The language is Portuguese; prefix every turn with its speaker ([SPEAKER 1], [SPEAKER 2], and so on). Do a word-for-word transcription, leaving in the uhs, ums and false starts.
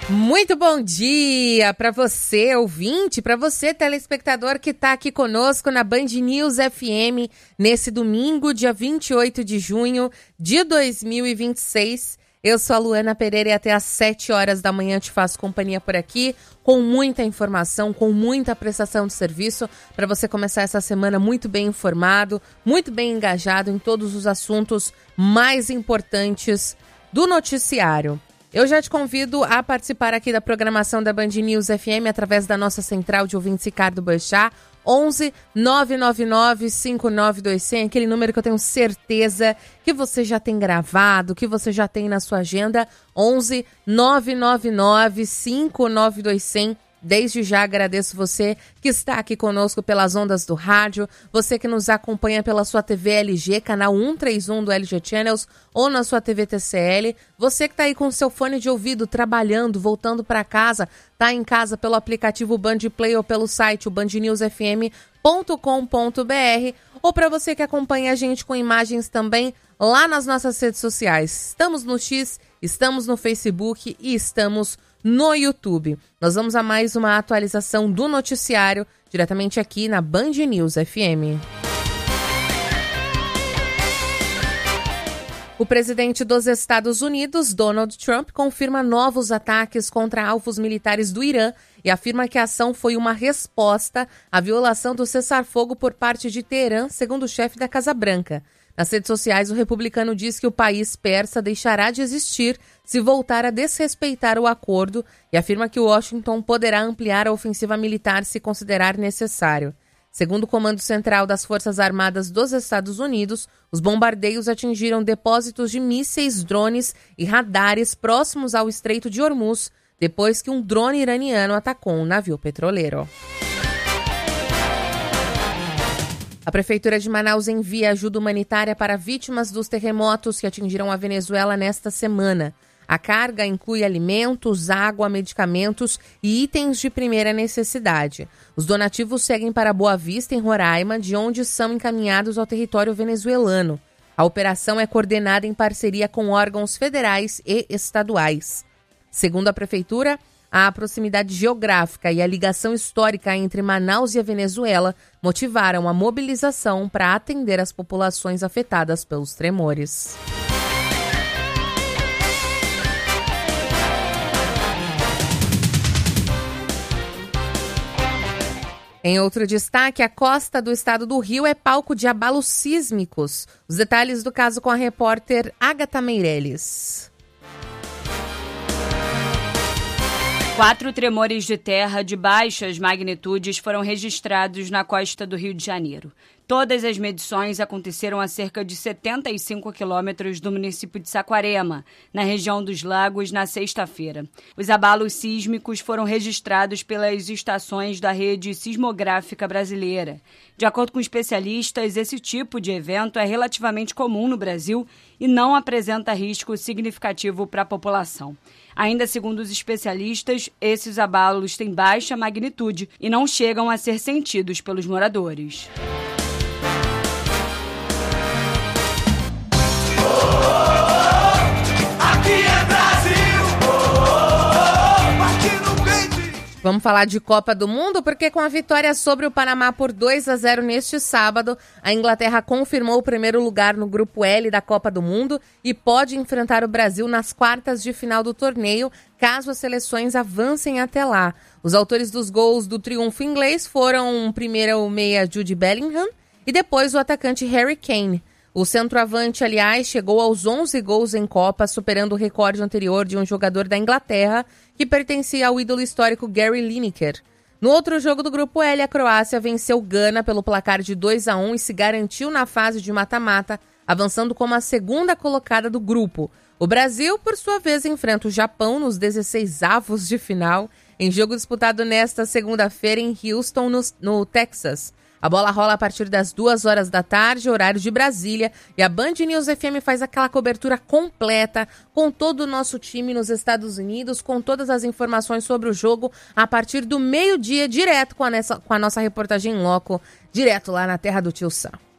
[SPEAKER 1] Muito bom dia para você, ouvinte, para você, telespectador que está aqui conosco na Band News F M nesse domingo, dia vinte e oito de junho de dois mil e vinte e seis. Eu sou a Luana Pereira e até às sete horas da manhã te faço companhia por aqui, com muita informação, com muita prestação de serviço, para você começar essa semana muito bem informado, muito bem engajado em todos os assuntos mais importantes do noticiário. Eu já te convido a participar aqui da programação da Band News F M através da nossa central de ouvintes Ricardo Boechat, onze nove nove nove cinco nove dois zero zero, aquele número que eu tenho certeza que você já tem gravado, que você já tem na sua agenda, onze nove nove nove cinco nove dois zero zero. Desde já agradeço você que está aqui conosco pelas ondas do rádio, você que nos acompanha pela sua T V L G, canal cento e trinta e um do L G Channels, ou na sua T V T C L, você que está aí com seu fone de ouvido, trabalhando, voltando para casa, está em casa pelo aplicativo Band Play ou pelo site band news f m ponto com ponto b r, ou para você que acompanha a gente com imagens também lá nas nossas redes sociais. Estamos no X, estamos no Facebook e estamos no YouTube. Nós vamos a mais uma atualização do noticiário, diretamente aqui na Band News F M. O presidente dos Estados Unidos, Donald Trump, confirma novos ataques contra alvos militares do Irã e afirma que a ação foi uma resposta à violação do cessar-fogo por parte de Teherã, segundo o chefe da Casa Branca. Nas redes sociais, o republicano diz que o país persa deixará de existir se voltar a desrespeitar o acordo e afirma que Washington poderá ampliar a ofensiva militar se considerar necessário. Segundo o Comando Central das Forças Armadas dos Estados Unidos, os bombardeios atingiram depósitos de mísseis, drones e radares próximos ao Estreito de Hormuz, depois que um drone iraniano atacou um navio petroleiro. A Prefeitura de Manaus envia ajuda humanitária para vítimas dos terremotos que atingiram a Venezuela nesta semana. A carga inclui alimentos, água, medicamentos e itens de primeira necessidade. Os donativos seguem para Boa Vista, em Roraima, de onde são encaminhados ao território venezuelano. A operação é coordenada em parceria com órgãos federais e estaduais. Segundo a Prefeitura, a proximidade geográfica e a ligação histórica entre Manaus e a Venezuela motivaram a mobilização para atender as populações afetadas pelos tremores. Em outro destaque, a costa do estado do Rio é palco de abalos sísmicos. Os detalhes do caso com a repórter Agatha Meirelles.
[SPEAKER 2] Quatro tremores de terra de baixas magnitudes foram registrados na costa do Rio de Janeiro. Todas as medições aconteceram a cerca de setenta e cinco quilômetros do município de Saquarema, na região dos Lagos, na sexta-feira. Os abalos sísmicos foram registrados pelas estações da rede sismográfica brasileira. De acordo com especialistas, esse tipo de evento é relativamente comum no Brasil e não apresenta risco significativo para a população. Ainda segundo os especialistas, esses abalos têm baixa magnitude e não chegam a ser sentidos pelos moradores.
[SPEAKER 1] Vamos falar de Copa do Mundo, porque com a vitória sobre o Panamá por dois a zero neste sábado, a Inglaterra confirmou o primeiro lugar no Grupo L da Copa do Mundo e pode enfrentar o Brasil nas quartas de final do torneio, caso as seleções avancem até lá. Os autores dos gols do triunfo inglês foram primeiro o meia Jude Bellingham e depois o atacante Harry Kane. O centroavante, aliás, chegou aos onze gols em Copa, superando o recorde anterior de um jogador da Inglaterra, que pertencia ao ídolo histórico Gary Lineker. No outro jogo do Grupo L, a Croácia venceu Gana pelo placar de dois a um e se garantiu na fase de mata-mata, avançando como a segunda colocada do grupo. O Brasil, por sua vez, enfrenta o Japão nos dezesseisavos de final, em jogo disputado nesta segunda-feira em Houston, no, no Texas. A bola rola a partir das duas horas da tarde, horário de Brasília, e a Band News F M faz aquela cobertura completa com todo o nosso time nos Estados Unidos, com todas as informações sobre o jogo a partir do meio-dia, direto com a, nessa, com a nossa reportagem em loco, direto lá na terra do Tio Sam.